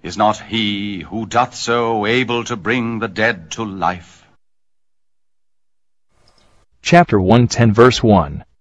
Is not he who doth so able to bring the dead to life? Chapter 110 verse 1.